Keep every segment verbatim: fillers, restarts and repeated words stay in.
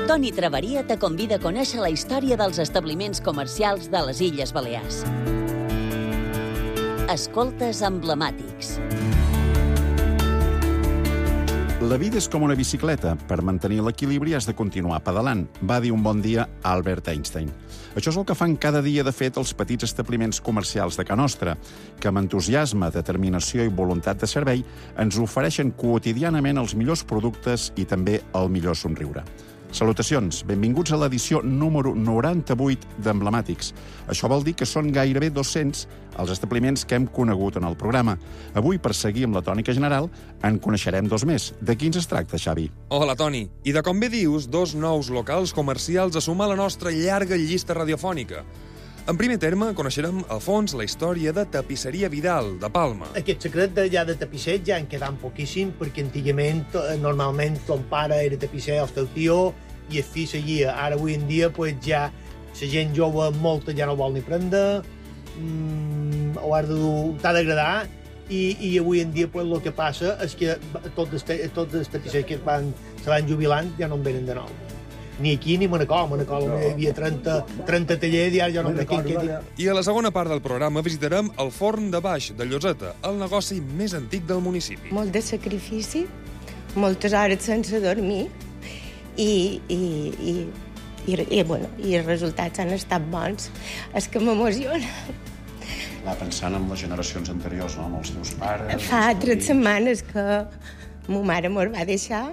Toni Traveria te convida a conèixer la història dels establiments comercials de les Illes Balears. Escoltes emblemàtics. La vida és com una bicicleta. Per mantenir l'equilibri has de continuar pedalant, va dir un bon dia Albert Einstein. Això és el que fan cada dia, de fet, els petits establiments comercials de Ca Nostra, que amb entusiasme, determinació i voluntat de servei ens ofereixen quotidianament els millors productes i també el millor somriure. Salutacions, benvinguts a l'edició número noranta-vuit d'Emblemàtics. Això vol dir que són gairebé dos-cents els establiments que hem conegut en el programa. Avui, per seguir amb la tònica general, en coneixerem dos més. De quins es tracta, Xavi? Hola, Toni. I de com bé dius, dos nous locals comercials a sumar a la nostra llarga llista radiofònica. En primer terme, coneixerem a fons la història de Tapisseria Vidal, de Palma. Aquest secret de, ja de tapisser ja en quedant poquíssim, perquè antigament, normalment, ton pare era tapisser, el teu tio, i el fill seguia. Ara, avui en dia, pues, ja la gent jove, molta, ja no vol ni prendre, mmm, ho has de dur, t'ha d'agradar, i, i avui en dia, pues, el que passa és que tots els, tots els tapissers que van, se van jubilant ja no en venen de nou. Ni aquí ni Manacor. Manacor no. Hi havia trenta, trenta tallers i ara ja no en quin que... I a la segona part del programa visitarem el Forn de Baix de Lloseta, el negoci més antic del municipi. Molt de sacrifici, moltes hores sense dormir i, i, i, i, i, bueno, i els resultats han estat bons. És que m'emociona. Va pensant en les generacions anteriors, no? Amb els teus pares... Fa tres setmanes que ma mare mos va deixar.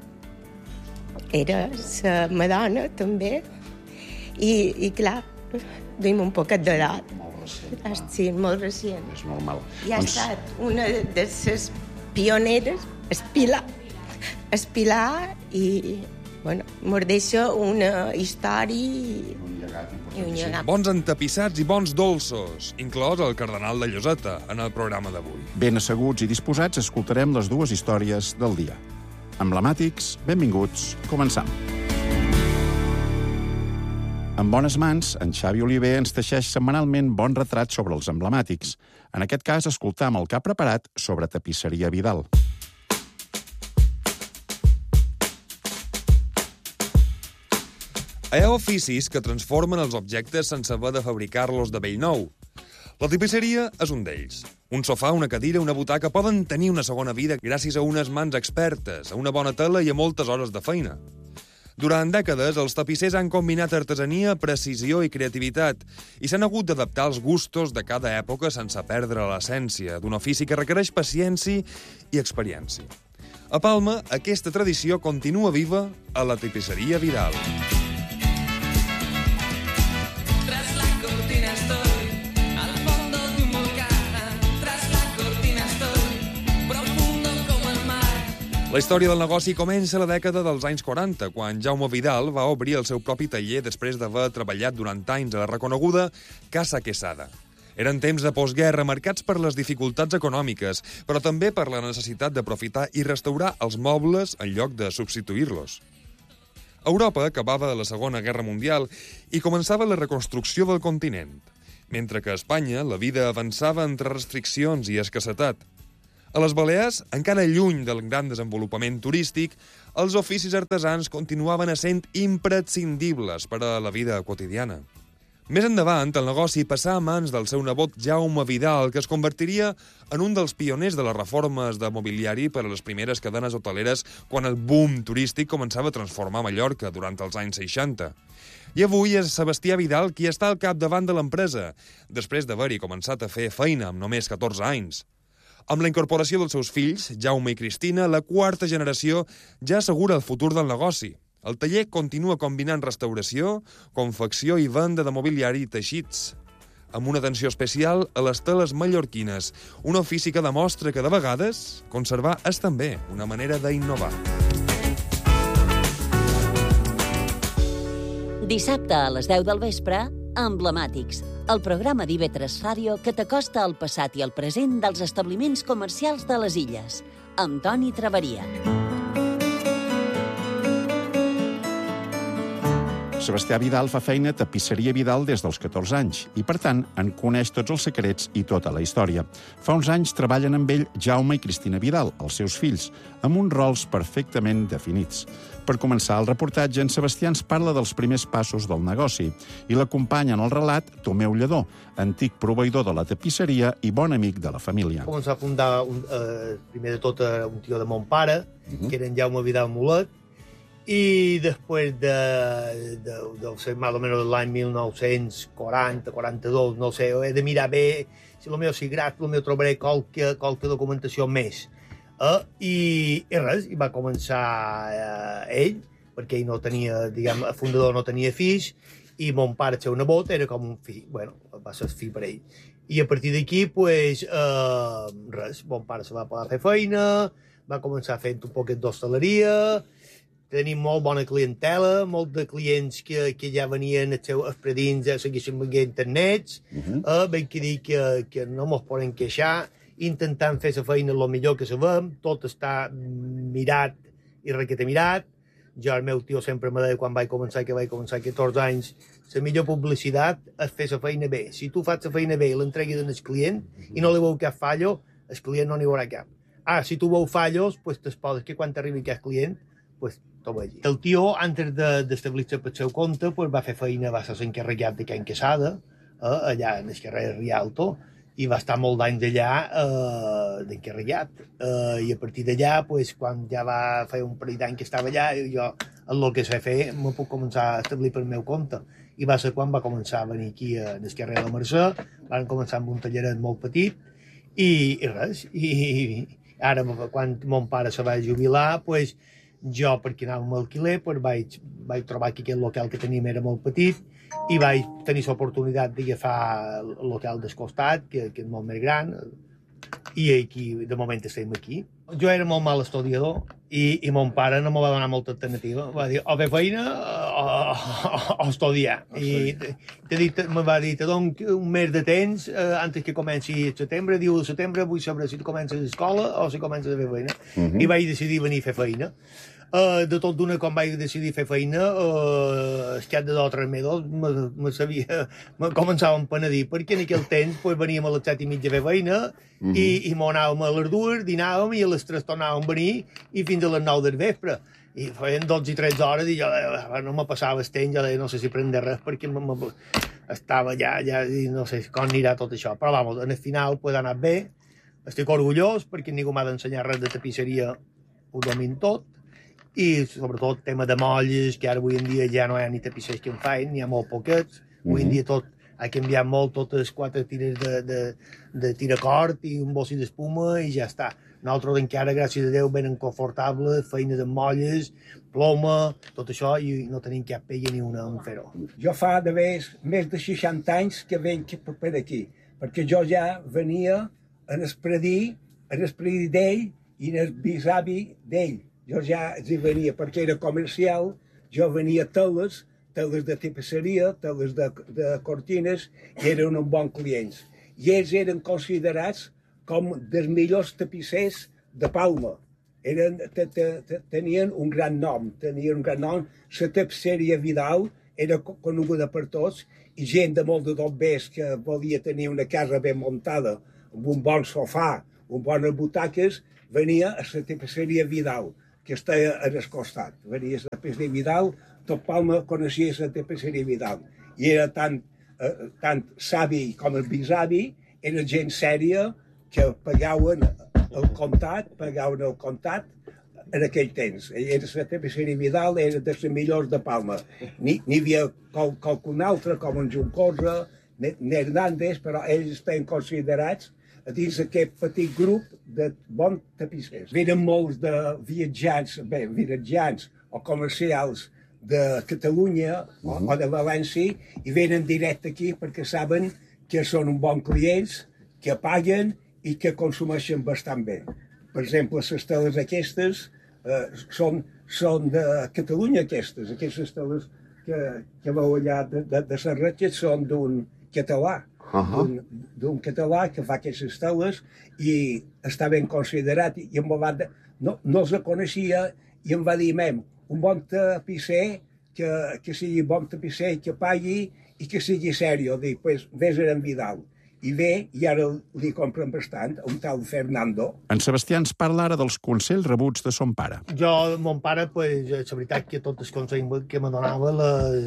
Era la Madonna, també, i, i clar, duim un poquet de dot. Molt recient. Sí, molt recient. És normal. I ha doncs... estat una de les pioneres, Espilar, Espilar, i, bueno, mos deixa una història... Un llegat important. I un llegat. Bons entapissats i bons dolços, inclòs el cardenal de Lloseta, en el programa d'avui. Ben asseguts i disposats, escoltarem les dues històries del dia. Emblemàtics, benvinguts, començam. En bones mans, en Xavi Oliver ens teixeix setmanalment bon retrat sobre els emblemàtics. En aquest cas, escoltam el que ha preparat sobre Tapisseria Vidal. Hi ha oficis que transformen els objectes sense haver de fabricar-los de bell nou. La tapisseria és un d'ells. Un sofà, una cadira, una butaca poden tenir una segona vida gràcies a unes mans expertes, a una bona tela i a moltes hores de feina. Durant dècades, els tapissers han combinat artesania, precisió i creativitat i s'han hagut d'adaptar als gustos de cada època sense perdre l'essència d'un ofici que requereix paciència i experiència. A Palma, aquesta tradició continua viva a la Tapisseria Vidal. La història del negoci comença a la dècada dels anys quaranta, quan Jaume Vidal va obrir el seu propi taller després d'haver treballat durant anys a la reconeguda Casa Quesada. Eren temps de postguerra marcats per les dificultats econòmiques, però també per la necessitat d'aprofitar i restaurar els mobles en lloc de substituir-los. Europa acabava la Segona Guerra Mundial i començava la reconstrucció del continent, mentre que a Espanya la vida avançava entre restriccions i escassetat. A les Balears, encara lluny del gran desenvolupament turístic, els oficis artesans continuaven essent imprescindibles per a la vida quotidiana. Més endavant, el negoci passà a mans del seu nebot Jaume Vidal, que es convertiria en un dels pioners de les reformes de mobiliari per a les primeres cadenes hoteleres quan el boom turístic començava a transformar Mallorca durant els anys seixanta. I avui és Sebastià Vidal qui està al capdavant de l'empresa, després d'haver-hi començat a fer feina amb només catorze anys. Amb la incorporació dels seus fills, Jaume i Cristina, la quarta generació ja assegura el futur del negoci. El taller continua combinant restauració, confecció i venda de mobiliari i teixits, amb una atenció especial a les teles mallorquines, un ofici que demostra que, de vegades, conservar és també una manera d'innovar. Dissabte a les deu del vespre, Emblemàtics, el programa d'I V tres Ràdio que t'acosta al passat i al present dels establiments comercials de les Illes, amb Toni Traveria. Sebastià Vidal fa feina a Tapisseria Vidal des dels catorze anys i, per tant, en coneix tots els secrets i tota la història. Fa uns anys treballen amb ell Jaume i Cristina Vidal, els seus fills, amb uns rols perfectament definits. Per començar el reportatge, en Sebastià ens parla dels primers passos del negoci i l'acompanya en el relat Tomeu Lledó, antic proveïdor de la tapisseria i bon amic de la família. Començar a fundar, un, eh, primer de tot, un tio de mon pare, uh -huh. que era en Jaume Vidal Mulet, i després de, de, de, de més o menys de l'any mil nou-cents quaranta quaranta-dos, no sé, he de mirar bé, si el meu sigrat, el meu trobaré qualque, qualque documentació més. Eh, i, I res, i va començar eh, ell, perquè ell no tenia, diguem, el fundador no tenia fills, i mon pare, el seu nebot, era com un fill, bueno, va ser fill per ell. I a partir d'aquí, pues, eh, res, mon pare se va poder fer feina, va començar fent un poquet d'hostaleria. Tenim molt bona clientela, molt de clients que, que ja venien els seus espredins a segueixen veient internets, uh -huh. eh, ben que dir que, que no mos poden queixar, intentant fer la feina el millor que sabem, tot està mirat i requete mirat. Jo, el meu tio sempre me deia quan vaig començar, que vaig començar catorze anys, la millor publicitat és fer la feina bé. Si tu fas la feina bé i l'entreguis al client i no li veu cap fallo, el client no n'hi haurà cap. Ah, si tu veu fallos, pues t'esposes que quan t'arribi aquest client, pues t'ho vegi. El tio, antes d'establir-se pel seu compte, pues, va fer feina, va ser encarregat de Can Quesada, eh, allà en el carrer Rialto, i va estar molt d'anys allà eh, d'encarregat. Eh, I a partir d'allà, pues, quan ja va fer un parell d'any que estava allà, jo, el que sé fer, me puc començar a establir pel meu compte. I va ser quan va començar a venir aquí a el carrer de la Mercè, van començar amb un talleret molt petit, i, i res. I ara, quan mon pare se va jubilar, pues, jo, perquè anàvem a alquiler, pues, vaig, vaig trobar que aquest local que teníem era molt petit i vaig tenir l'oportunitat d'agafar el local del costat, que, que és molt més gran, i aquí, de moment, estem aquí. Jo era molt mal estudiador i, i mon pare no me va donar molta alternativa. Va dir, o fer feina o, o, o estudiar. I t'he dit, me va dir, te dono un mes de temps eh, antes que comenci el setembre. Diu, el setembre vull saber si tu comences a l'escola o si comences a fer feina. Uh -huh. I vaig decidir venir a fer feina. Uh, de tot d'una, quan vaig decidir fer feina, uh, el cap de dos o tres mesos me, me sabia, me començava a empenedir, perquè en aquell temps pues, veníem a les set i mitja a fer feina, uh -huh. i, i m'anàvem a les dues, dinàvem, i a les tres tornàvem a venir, i fins a les nou del vespre. I feien dotze i tretze hores, i jo no me passava el temps, jo deia, no sé si prendre res, perquè me, me, estava ja, ja, i no sé com anirà tot això. Però, vamos, en el final pues, ha anat bé, estic orgullós, perquè ningú m'ha d'ensenyar res de tapisseria, ho domin tot, i sobretot tema de molles, que ara avui en dia ja no hi ha ni tapissers que en feien, n'hi ha molt poquets. Mm-hmm. Avui en dia tot ha canviat molt, totes quatre tires de, de, de tiracort i un bossi d'espuma i ja està. Nosaltres encara, gràcies a Déu, venen confortables, feina de molles, ploma, tot això, i no tenim cap pella ni una en fer-ho. Jo fa de més, més de seixanta anys que venc per aquí, perquè jo ja venia en el predí, en el predí d'ell i en el bisavi d'ell. Jo ja hi venia perquè era comercial, jo venia teles, teles de tapisseria, teles de, de cortines, i eren uns bons clients. I ells eren considerats com dels millors tapissers de Palma. Eren, te, te, te, tenien un gran nom, tenien un gran nom. La tapisseria Vidal era coneguda per tots, i gent de molt de dobbers que volia tenir una casa ben muntada, amb un bon sofà, amb bones butaques, venia a la tapisseria Vidal, que està en el costat. Venia a la tapisseria Vidal, tot Palma coneixia la tapisseria Vidal. I era tant, eh, tant savi com el bisavi, era gent sèria que pagaven el comptat, pagaven el comptat en aquell temps. Era la tapisseria Vidal, era de les millors de Palma. N'hi havia qual, qualcun altre, com en Juncosa, ni Hernández, però ells estaven considerats a dins d'aquest petit grup de bons tapissers. Venen molts de viatjants, bé, viatjants o comercials de Catalunya o, o de València i venen directe aquí perquè saben que són uns bons clients, que paguen i que consumeixen bastant bé. Per exemple, les teles aquestes eh, són, són de Catalunya, aquestes. Aquestes teles que, que veu allà de, de, de Serratges són d'un català. Uh -huh. d'un català que fa aquestes teles i està ben considerat i em va de... no, no els coneixia i em va dir, mem, un bon tapisser que, que sigui bon tapisser, que pagui i que sigui sèrio. Dic, pues, vés a en Vidal. I ve, i ara li compren bastant, un tal Fernando. En Sebastià ens parla ara dels consells rebuts de son pare. Jo, mon pare, pues, la veritat que tots els consells que me donava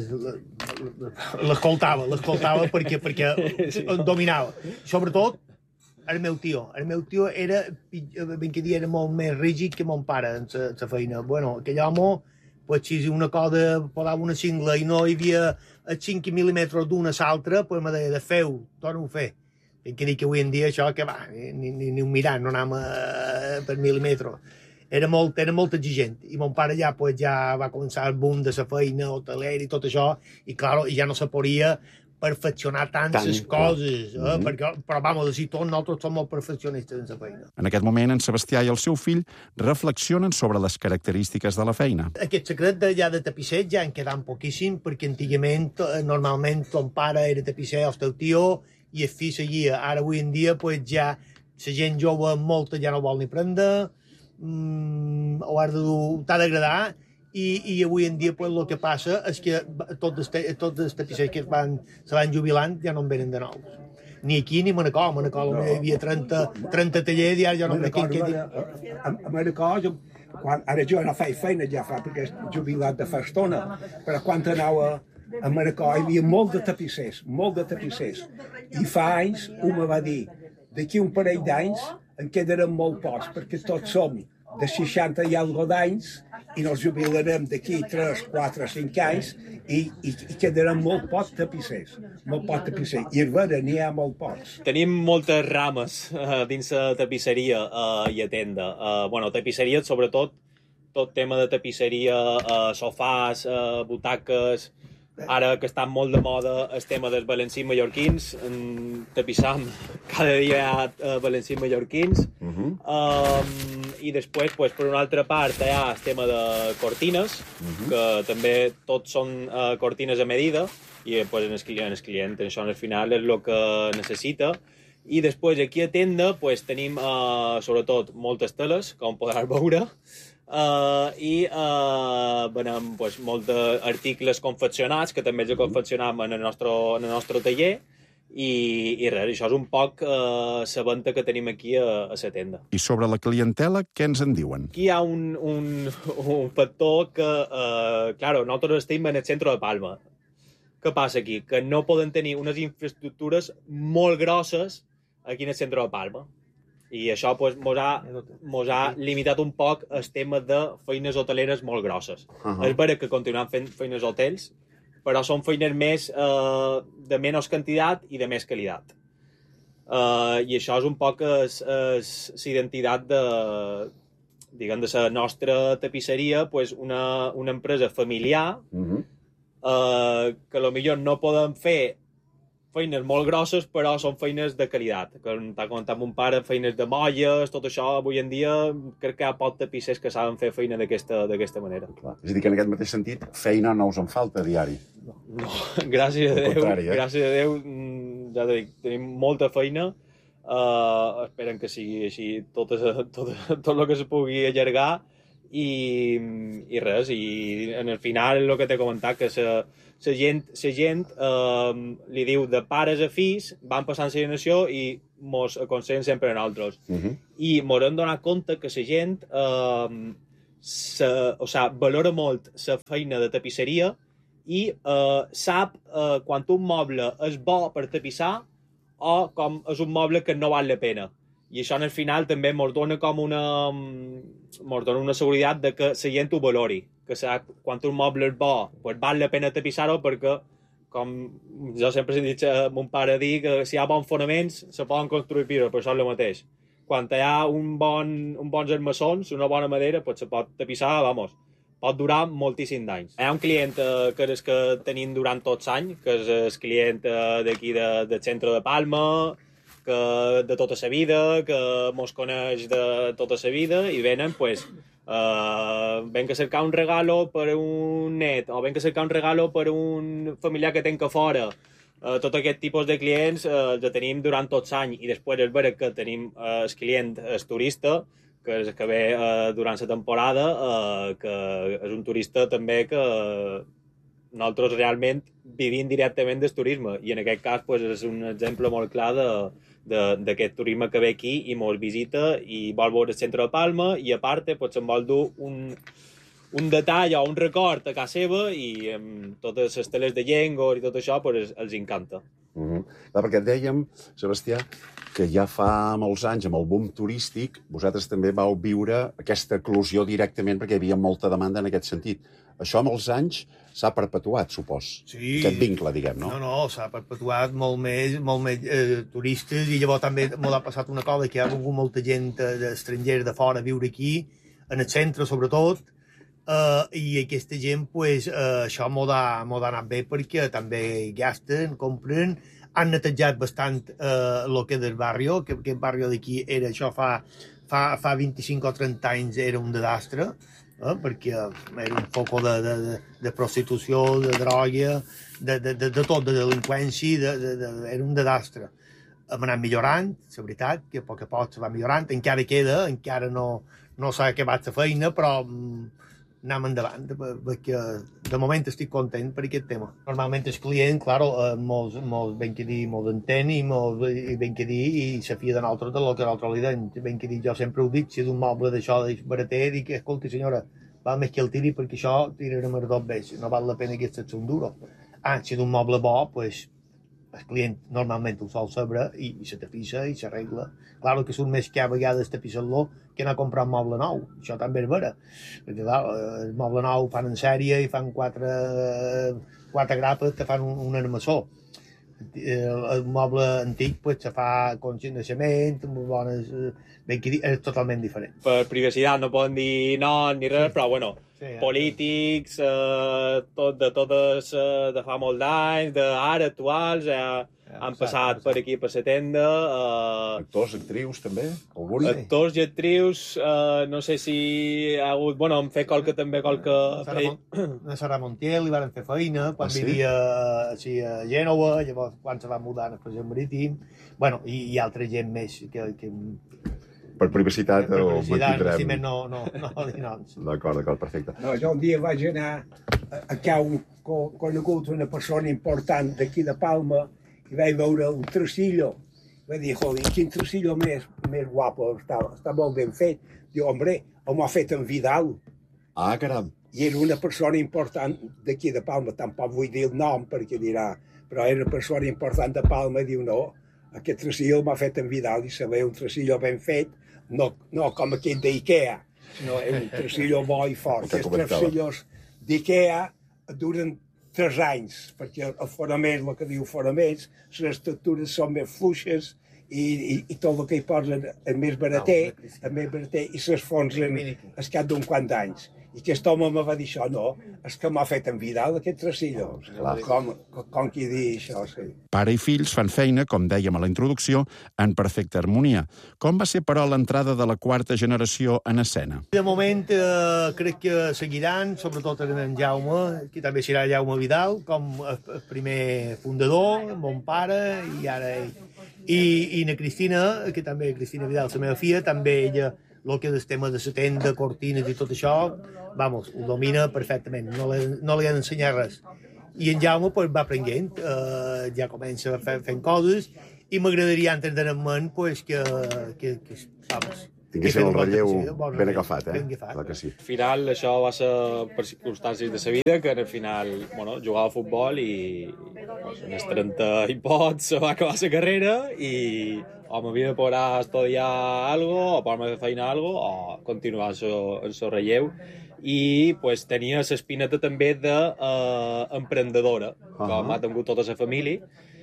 l'escoltava, l'escoltava perquè, perquè em dominava. Sobretot, el meu tio. El meu tio era, ben que dia, era molt més rígid que mon pare en la feina. Bueno, aquell home, pues, si una cosa posava una cingla i no hi havia cinc mil·límetres d'una a l'altra, pues me deia, de feu, torna-ho a fer. Ben que dir que avui en dia això, que va, ni, ni, ni un mirant, no anàvem a, per mil·límetres. Era molt, era molt exigent. I mon pare ja, pues, ja va començar el boom de la feina, hoteler i tot això, i, clar, ja no se podia perfeccionar tantes Tant, coses, eh? Mm-hmm. Perquè, però, vamos, així tots nosaltres som molt perfeccionistes en la feina. En aquest moment, en Sebastià i el seu fill reflexionen sobre les característiques de la feina. Aquest secret de, ja de tapisser ja en queda poquíssim, perquè antigament, normalment, ton pare era tapisser, el teu tio, i el fill seguia. Ara, avui en dia, pues, ja la gent jove molta ja no vol ni prendre, mm, o has de dur, t'ha d'agradar, I, i avui en dia pues, el que passa és que tots els, tots els tapissers que es van, se van jubilant ja no en venen de nous. Ni aquí ni a Manacor. A Manacor no. Hi havia trenta, trenta tallers i ara ja no en quin quedi. A, a Manacor, quan, ara jo no faig feina ja fa perquè és jubilat de fa estona, però quan anava a Manacor hi havia molt de tapissers, molt de tapissers. I fa anys un me va dir, d'aquí un parell d'anys en quedaran molt pocs, perquè tots som de seixanta i algo d'anys i nos jubilarem d'aquí tres, quatre, cinc anys i, i, i quedaran molt pocs tapissers, molt pocs tapissers. I a veure, n'hi ha molt pocs. Tenim moltes rames uh, dins la tapisseria uh, i a tenda. Uh, bueno, tapisseria, sobretot, tot tema de tapisseria, uh, sofàs, uh, butaques. Ara que estan molt de moda el tema dels valencins mallorquins, en tapissam cada dia hi ha uh, valencins mallorquins. Uh-huh. um, I després, pues, per una altra part, hi ha el tema de cortines, uh-huh. que també tots són uh, cortines a medida, i pues, el client, el client, això al final és el que necessita. I després aquí a tenda pues, tenim uh, sobretot moltes teles, com podràs veure, Uh, i uh, venem pues, molts articles confeccionats que també els confeccionam en el nostre, en el nostre taller i, i res, això és un poc uh, la venda que tenim aquí a, a la tenda. I sobre la clientela, què ens en diuen? Aquí hi ha un, un, un factor que, uh, claro, nosaltres estem en el centre de Palma. Què passa aquí? Que no poden tenir unes infraestructures molt grosses aquí en el centre de Palma. I això pues, mos, ha, mos ha limitat un poc el tema de feines hoteleres molt grosses. Uh-huh. És vera que continuem fent feines hotels, però són feines més eh, de menys quantitat i de més qualitat. Eh, I això és un poc la identitat de, diguem, de la nostra tapisseria, pues, una, una empresa familiar, uh-huh. eh, que potser no poden fer feines molt grosses, però són feines de qualitat. Com t'ha comentat mon pare, feines de molles, tot això, avui en dia, crec que hi ha pocs tapissers que saben fer feina d'aquesta d'aquesta manera. Clar. És a dir, que en aquest mateix sentit, feina no us en falta a diari. No, no. Gràcies a Déu, contrari, eh? Gràcies a Déu, ja t'ho dic, tenim molta feina, uh, esperen que sigui així tot, tot, tot el que se pugui allargar, i, i res, i en el final el que t'he comentat, que la la gent, la gent eh, li diu de pares a fills, van passant la generació i mos aconsellen sempre a nosaltres. Uh-huh. I mos hem donat compte que la gent eh, se, o sea, valora molt la feina de tapisseria i eh, sap eh, quan un moble és bo per tapissar o com és un moble que no val la pena. I això, al final, també ens dona com una, ens dona una seguretat de que la gent ho valori, que sap, quan un moble és bo, pues val la pena tapissar-ho perquè, com jo sempre he dit a mon pare dir, que si hi ha bons fonaments, se poden construir pisos, però això és el mateix. Quan hi ha un bon, un bons armassons, una bona madera, pues se pot tapissar, vamos, pot durar moltíssim d'anys. Hi ha un client eh, que és que tenim durant tots anys, que és el client eh, d'aquí de, del centre de Palma, que de tota la vida, que mos coneix de tota la vida i venen, pues, uh, ven que cercar un regalo per un net o ven que cercar un regalo per un familiar que tenc a fora. Uh, tot aquest tipus de clients uh, els tenim durant tots anys i després és vera que tenim uh, el client, el turista, que és el que ve uh, durant la temporada, uh, que és un turista també que nosaltres realment vivim directament del turisme, i en aquest cas pues, és un exemple molt clar d'aquest turisme que ve aquí i mos visita i vol veure el centre de Palma, i a part pues, se'n vol dur un, un detall o un record a casa seva, i amb totes les teles de llengua i tot això pues, els encanta. Mm-hmm. Clar, perquè dèiem, Sebastià, que ja fa molts anys, amb el boom turístic, vosaltres també vau viure aquesta eclosió directament perquè hi havia molta demanda en aquest sentit. Això amb els anys s'ha perpetuat, supos. Sí. Aquest vincle, diguem, no? No, no, s'ha perpetuat molt més, molt més eh, turistes, i llavors també m'ho ha passat una cosa, que hi ha vingut molta gent estrangera de fora a viure aquí, en el centre sobretot, eh, i aquesta gent, pues, eh, això m'ho ha anat bé perquè també gasten, compren, han netejat bastant eh, el que és el barri, que aquest barri d'aquí era això fa, fa, fa vint-i-cinc o trenta anys era un desastre, eh, perquè era un foc de, de, de, de prostitució, de droga, de, de, de, de tot, de delinqüència, de, de, de, era un desastre. Hem anat millorant, la veritat, que a poc a poc se va millorant, encara queda, encara no, no s'ha acabat la feina, però anem endavant, perquè de moment estic content per aquest tema. Normalment el client, clar, mos, mos ben que dir, mos entén i mos ben que dir i se fia de nosaltres del que nosaltres li dem. Ben que dir, jo sempre ho dic, si és un moble d'això de barater, dic, escolti senyora, val més que el tiri perquè això tirarem a dos bé, no val la pena que aquests són duros. Ah, si és un moble bo, pues, el client normalment ho sol saber i, i se tapissa i s'arregla. Claro que surt més que a vegades tapissar-lo que anar a comprar un moble nou. Això també és vera. Perquè, clar, el moble nou fan en sèrie i fan quatre, quatre grapes que fan un, un armassó. El, el moble antic pues, se fa con naixement, amb bones... Ben que dir, és totalment diferent. Per privacitat no poden dir no ni res, sí. Però bueno, sí, ja, polítics, eh, tot, de totes, eh, de fa molt d'anys, d'ara, actuals, eh, ja, han passat per aquí, per la tenda. Eh, actors, actrius, també? Algun? Actors i actrius, eh, no sé si ha hagut... Bueno, hem fet qualque també, qualque... A Sara Montiel li van fer feina, quan ah, sí? vivia així, a Gènova, llavors quan se va mudar al Present Marítim, bueno, i, i altra gent més que... que per privacitat per o mantindrem... Si no, no, no dir noms. D'acord, d'acord, perfecte. No, jo un dia vaig anar a, a cau, conegut una persona important d'aquí de Palma, i vaig veure un tresillo. Vaig dir, joder, quin tresillo més, més guapo, està, està molt ben fet. Diu, hombre, m'ho ha fet en Vidal. Ah, caram. I era una persona important d'aquí de Palma, tampoc vull dir el nom perquè dirà, però era una persona important de Palma, i diu, no, aquest tresillo m'ha fet en Vidal, i saber un tresillo ben fet, no, no com aquell d'Ikea, sinó un tresillo bo i fort. Els tresillos d'Ikea duren tres anys, perquè el fonament, el que diu fonaments, les estructures són més fluixes i, i, i tot el que hi posen és més barater, és més barater i s'esfonsen al cap d'un quant d'anys. I aquest home me va dir això, no, és que m'ha fet en Vidal aquest tresillo. Com, com qui dir això, sí. Pare i fills fan feina, com dèiem a la introducció, en perfecta harmonia. Com va ser, però, l'entrada de la quarta generació en escena? De moment eh, crec que seguiran, sobretot en Jaume, que també serà Jaume Vidal, com el primer fundador, mon pare, i ara ell. I, i na Cristina, que també Cristina Vidal, la meva filla, també ella, el que és el tema de la tenda, cortines i tot això, vamos, ho domina perfectament, no li, no li han ensenyat res. I en Jaume pues, va aprenent, eh, ja comença fent, fent coses, i m'agradaria entendre-me'n pues, que, que, que, vamos, tinguessin el relleu ben agafat, eh? Clar que sí. Al final, això va ser per circumstàncies de la vida, que al final, bueno, jugava a futbol i pues, en els trenta i pocs va acabar la carrera i o m'havia de poder estudiar algo, o poder fer feina algo, o continuar en el relleu. I pues, tenia l'espineta també d'emprendedora, de, uh, com ha tingut tota la família,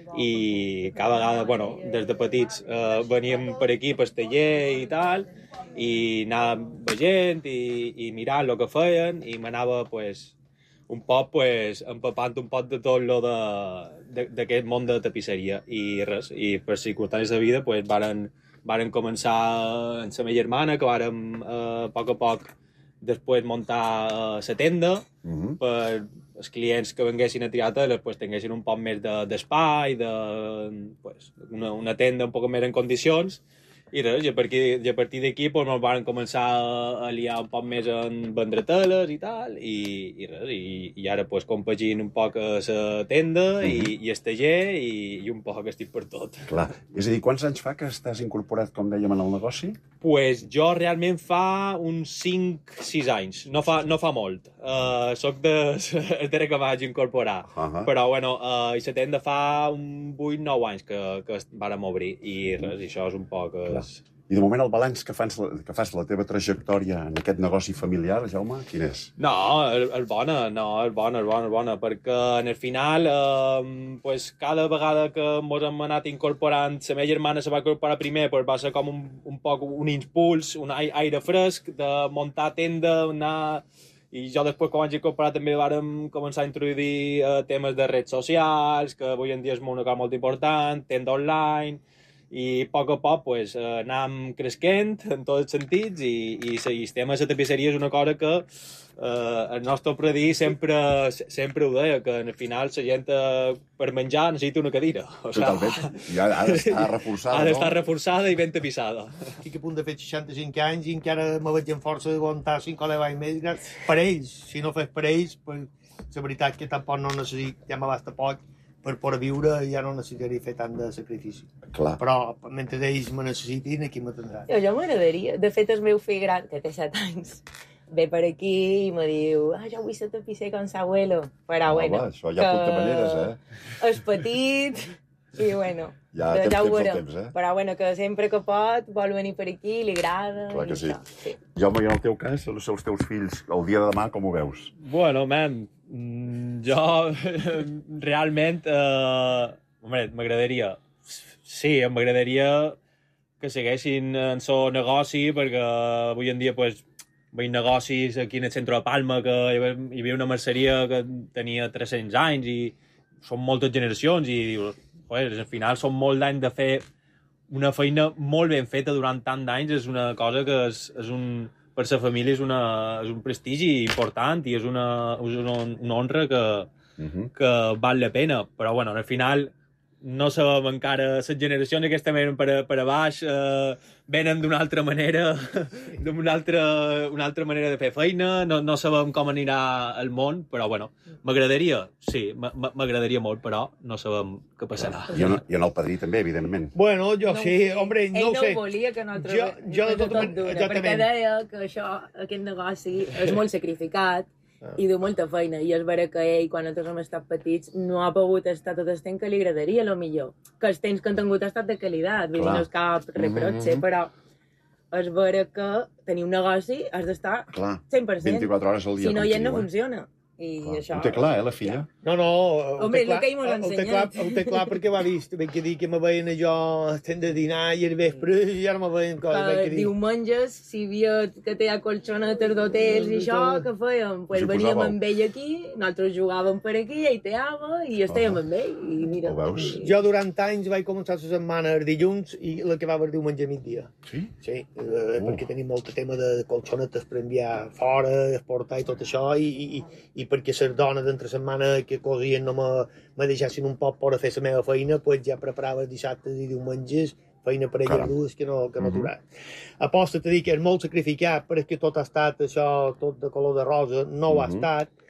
i cada vegada, bueno, des de petits eh, veníem per aquí, per taller i tal, i anàvem veient i, i mirant el que feien, i m'anava, pues, un poc, pues, empapant un poc de tot lo de, d'aquest món de tapisseria, i res, i per circumstàncies de vida, pues, varen, varen començar amb la meva germana, que vàrem, eh, a poc a poc, després muntar la uh, tenda, uh-huh. per els clients que venguessin a triar pues, tinguessin un poc més d'espai, de, de, pues, una, una tenda un poc més en condicions, I res, i a partir, i a partir d'aquí pues, ens van començar a, a liar un poc més en vendre teles i tal, i, i res, i, i ara pues, compagino un poc a la tenda mm-hmm. i, i el taller i, i un poc estic per tot. Clar, és a dir, quants anys fa que estàs incorporat, com dèiem, en el negoci? Pues jo realment fa uns cinc sis anys, no fa, no fa molt. Uh, soc de, de que vaig incorporar, uh-huh. però bueno, uh, i la tenda fa un vuit nou anys que, que vàrem obrir, i res, i això és un poc... Uh, I de moment el balanç que fas, que fas la teva trajectòria en aquest negoci familiar, Jaume, quin és? No, és, és bona, no, és bona, és bona, és bona, perquè en el final, eh, pues, cada vegada que ens hem anat incorporant, la meva germana se va incorporar primer, pues, va ser com un, un poc un impuls, un aire fresc de muntar tenda, anar... I jo després, quan vaig incorporar, també vàrem començar a introduir eh, temes de redes socials, que avui en dia és una cosa molt important, tenda online... i a poc a poc pues, anàvem cresquent en tots els sentits i, i el tema de la tapisseria és una cosa que eh, el nostre predí sempre, sempre ho deia, que al final la gent eh, per menjar necessita una cadira. O sea, totalment, i ha, ha d'estar reforçada, ha d'estar no? reforçada i ben tapissada. Estic a punt de fer seixanta-cinc anys i encara me veig en força d'aguantar cinc o deu anys més per ells. Si no fes per ells, pues, la veritat que tampoc no necessito, ja m'abasta poc, per poder viure ja no necessitaria fer tant de sacrifici. Clar. Però mentre ells me necessitin, aquí m'atendran. Jo, jo m'agradaria. De fet, el meu fill gran, que té set anys, ve per aquí i me diu ah, jo vull ser tapisser com s'abuelo. Però, oh, bueno, va, això hi ha punt de maneres, eh? És petit i, bueno, ja, ja, ja ho veurem. Temps, eh? Però, bueno, que sempre que pot vol venir per aquí, li agrada. Clar que sí. Això, sí. Jaume, i en el teu cas, els teus fills, el dia de demà, com ho veus? Bueno, man, jo realment, eh, home, m'agradaria, sí, m'agradaria que segueixin en el negoci, perquè avui en dia, pues, veig negocis aquí en el centre de Palma, que hi havia una merceria que tenia tres-cents anys i són moltes generacions i dius, pues, al final són molts d'anys de fer una feina molt ben feta durant tant d'anys, és una cosa que és, és un, per la família és, una, és un prestigi important i és una, és una, una honra que, uh-huh. que val la pena. Però, bueno, al final no sabem encara, les generacions aquestes venen per, per a baix, eh, venen d'una altra manera, d'una altra, una altra manera de fer feina, no, no sabem com anirà el món, però, bueno, m'agradaria, sí, m'agradaria molt, però no sabem què passarà. I en, i en el padrí també, evidentment. Bueno, jo no, sí, hombre, no ho sé. Ell no volia que nosaltres... Jo, jo de tota manera, perquè deia que això, aquest negoci, és molt sacrificat, i du molta feina, i és vera que ell, quan nosaltres hem estat petits, no ha pogut estar tot el temps que li agradaria, a lo millor. Que els temps que han tingut ha estat de qualitat, vull dir, no és cap reprotxe, mm-hmm. però és vera que tenir un negoci has d'estar cent per cent. vint-i-quatre hores al dia. Si no, ja no eh? funciona. I clar. això... Ho té clar, eh, la filla? No, no, Home, és el que ell m'ho ha ensenyat. Ho té clar perquè va vist, vaig dir que me veien jo estem de dinar i el vespre i ara me veien coses. Que diumenges, si hi havia que té colxonetes d'hotels i això, què fèiem? Pues veníem amb ell aquí, nosaltres jugàvem per aquí, ell teava i estèiem amb ell. I mira, ho veus? I... Jo durant anys vaig començar la setmana el dilluns i la que va haver diumenge a migdia. Sí? Sí, eh, oh. perquè tenim molt tema de colxonetes per enviar fora, exportar i tot això, i, i, i perquè les dones d'entre setmana que cosien no me, me deixassin un poc per a fer la meva feina, pues ja preparava dissabtes i diumenges feina per elles dues que no, que no mm-hmm. aturar. Aposta a dir que és molt sacrificat perquè tot ha estat això, tot de color de rosa, no ho mm-hmm. ha estat.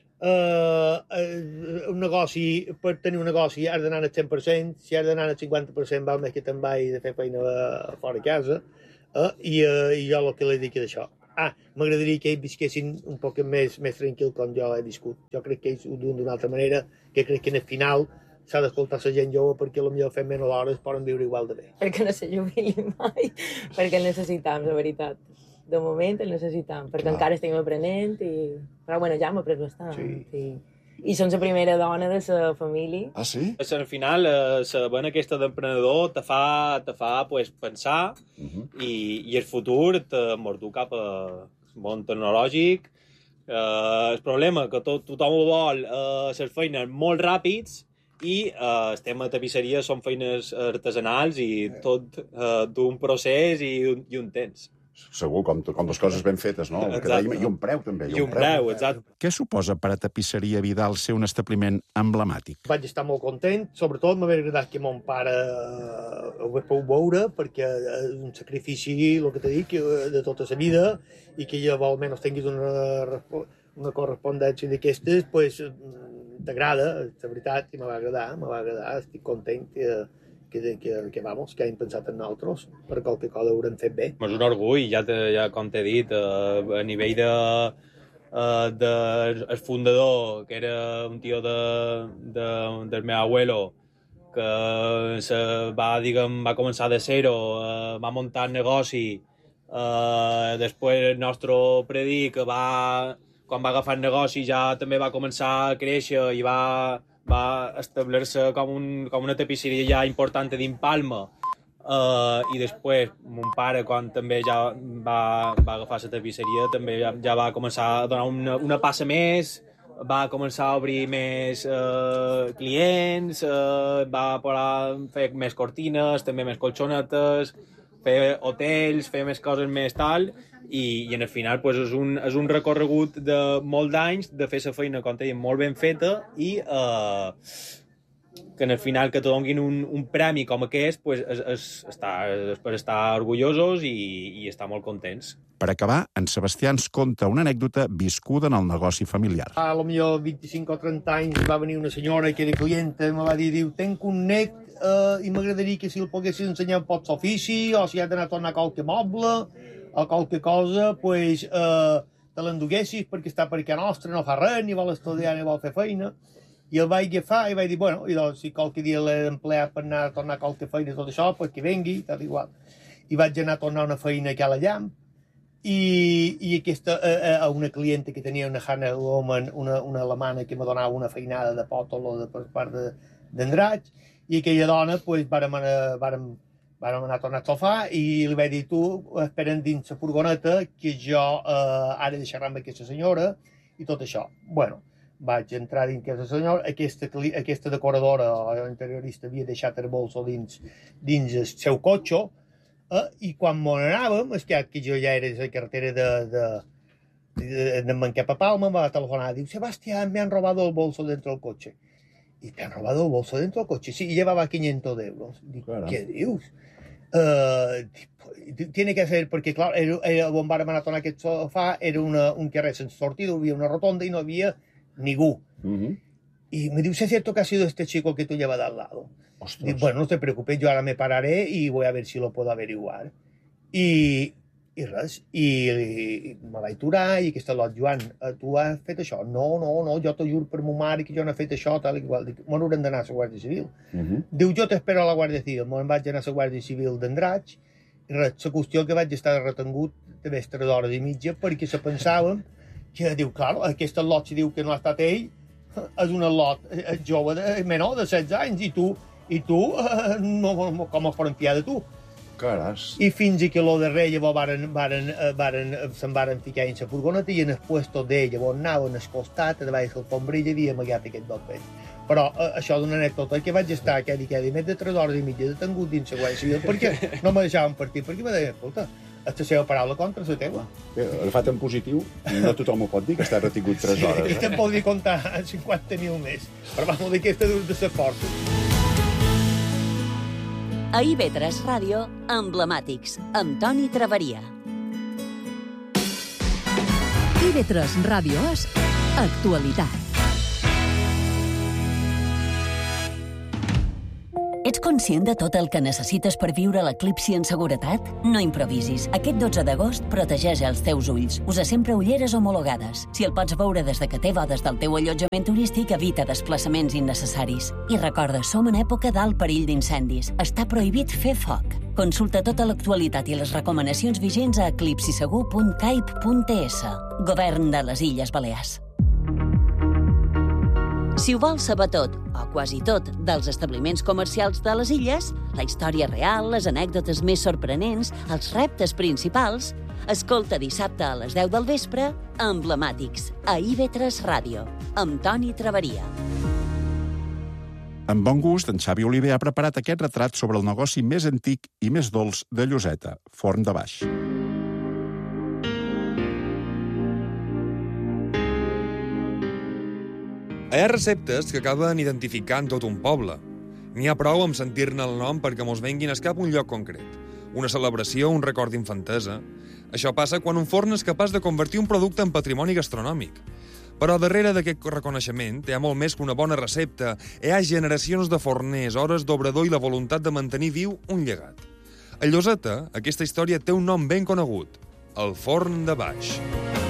Uh, uh, un negoci, per tenir un negoci has d'anar al cent per cent, si has d'anar al cinquanta per cent val més que te'n vagi de fer feina uh, fora de casa, uh, i, uh, i jo el que li dic és això. Ah, m'agradaria que ells visquessin un poc més, més tranquil com jo he viscut. Jo crec que ells ho duen d'una altra manera, que crec que en el final s'ha d'escoltar la gent jove perquè potser fent menys hores poden viure igual de bé. Perquè no se jubili mai, perquè el necessitam, la veritat. De moment el necessitam, perquè Clar. encara estem aprenent, i... però bueno, ja hem après bastant. Sí. sí. I són la primera dona de la família. Ah, sí? Al final, la vena aquesta d'emprenedor te fa, te fa pues, pensar uh-huh. i, i el futur te mordu cap al món tecnològic. Uh, el problema que to, tothom vol uh, ser feines molt ràpids i uh, el tema de tapisseria són feines artesanals i tot uh, d'un procés i un, i un temps. Segur, com, com les coses ben fetes, no? El que dèiem, i un preu, també. I un preu, exacte. Què suposa per a Tapisseria Vidal ser un establiment emblemàtic? Vaig estar molt content, sobretot m'hauria agradat que mon pare ho hagués pogut veure, perquè és un sacrifici, el que t'he dit, de tota la vida, i que jo almenys tinguis una, una correspondència d'aquestes, pues, t'agrada, la veritat, i me va agradar, me va agradar, estic content que... Que, que, que, vamos, que hem pensat en nosaltres, per qualque cosa ho haurem fet bé. És un orgull, ja, te, ja com t'he dit, a, a nivell de, uh, de el fundador, que era un tio de, de, del meu abuelo, que se va, diguem, va començar de zero, uh, va muntar el negoci, uh, després el nostre predí, que va, quan va agafar el negoci ja també va començar a créixer i va... va establir-se com, un, com una tapisseria ja important a dins Palma. Uh, I després, mon pare, quan també ja va, va agafar la tapisseria, també ja, ja va començar a donar una, una passa més, va començar a obrir més uh, clients, uh, va poder fer més cortines, també més colxonetes, fer hotels, fer més coses més tal, i, i en el final pues, és, un, és un recorregut de molt d'anys de fer la feina, com t'he dit, molt ben feta, i eh, que en el final que te donin un, un premi com aquest, pues, és, és, està, és per estar orgullosos i, i estar molt contents. Per acabar, en Sebastià ens conta una anècdota viscuda en el negoci familiar. A lo millor vint-i-cinc o trenta anys va venir una senyora que era clienta i me va dir, diu, tenc un net eh, i m'agradaria que si el poguessis ensenyar un poc l'ofici, o si ha d'anar a tornar qualque moble, o qualque cosa, pues, eh, te l'enduguessis perquè està per casa nostra, no fa res, ni vol estudiar, ni vol fer feina. I el vaig agafar i vaig dir, bueno, i doncs, si qualque dia l'he d'emplear per anar a tornar qualque feina i tot això, pues que vengui, tal igual. I vaig anar a tornar una feina aquí a la llamp, i, i aquesta, a, a una clienta que tenia una Hannah Woman, una, una alemana que me donava una feinada de pòtolo de, per part d'Andratx, i aquella dona, pues, vàrem anar, vàrem, vàrem anar a tornar a sofà i li vaig dir, tu, espera'n dins la furgoneta, que jo eh, ara deixaré amb aquesta senyora i tot això. Bueno, vaig entrar dins aquesta senyora, aquesta, aquesta decoradora o interiorista havia deixat el bolso dins, dins el seu cotxe, eh, i quan m'on anàvem, és que jo ja era a la carretera de, de, de, de Manquepa Palma, em va telefonar, diu, Sebastián, me han robado el bolso dentro del coche. ¿Y te han robado el bolso dentro del coche? Sí, y llevaba quinientos euros. Digo, claro. ¿Qué dios? Uh, tiene que ser, porque claro, el, el bombar maratón aquest sofà era una, un carrer sense sortida, havia una rotonda y no había ningú. Uh-huh. Y me dice, ¿es cierto que ha sido este chico que tú llevas de al lado? Digo, bueno, no te preocupes, yo ahora me pararé y voy a ver si lo puedo averiguar. I, i res, i, i me vaig aturar i aquesta lot, Joan, tu has fet això? No, no, no, jo t'ho juro per mo mare que jo no he fet això, tal i igual. Dic, me n'haurem d'anar a la Guàrdia Civil. Uh-huh. Diu, jo t'espero a la Guàrdia Civil. Me'n vaig anar a la Guàrdia Civil d'Andratx, i res, la qüestió que vaig estar retengut de més tres hores i mitja perquè se pensàvem que, diu, clar, aquesta lot si diu que no ha estat ell, és una lot jove, de, menor de setze anys, i tu, i tu, eh, no, com es poden fiar de tu? Caras. I fins i que lo de res llavors varen, varen, varen, se'n varen ficar en la furgoneta i en el puesto d'ell llavors anaven al costat, a davall del pombrill i havia amagat aquest doble. Però eh, això d'una anècdota que vaig estar a quedi, quedi, més de tres hores i mitja detengut dins la Guàrdia Civil perquè no me deixaven partir, perquè me deien, escolta, és la seva paraula contra la teva. Agafat en positiu, no tothom ho pot dir, que està retingut tres hores. Sí, eh? Te'n pot dir comptar cinquanta mil més, però vamos, d'aquesta de ser forta. A I V tres Ràdio, Emblemàtics, amb Toni Traveria. I V tres Ràdio és actualitat. Ets conscient de tot el que necessites per viure l'eclipsi en seguretat? No improvisis. Aquest dotze d'agost protegeix els teus ulls. Usa sempre ulleres homologades. Si el pots veure des de que té des del teu allotjament turístic, evita desplaçaments innecessaris. I recorda, som en època d'alt perill d'incendis. Està prohibit fer foc. Consulta tota l'actualitat i les recomanacions vigents a eclipsisegur punt caip punt es. Govern de les Illes Balears. Si ho vols saber tot, o quasi tot, dels establiments comercials de les illes, la història real, les anècdotes més sorprenents, els reptes principals, escolta dissabte a les deu del vespre Emblemàtics, a I V tres Ràdio, amb Toni Traveria. Amb bon gust, en Xavi Oliver ha preparat aquest retrat sobre el negoci més antic i més dolç de Lloseta, Forn de Baix. Hi ha receptes que acaben identificant tot un poble. N'hi ha prou amb sentir-ne el nom perquè mos venguin al cap un lloc concret. Una celebració, un record d'infantesa. Això passa quan un forn és capaç de convertir un producte en patrimoni gastronòmic. Però darrere d'aquest reconeixement hi ha molt més que una bona recepta. Hi ha generacions de forners, hores d'obrador i la voluntat de mantenir viu un llegat. A Lloseta, aquesta història té un nom ben conegut, el Forn de Baix.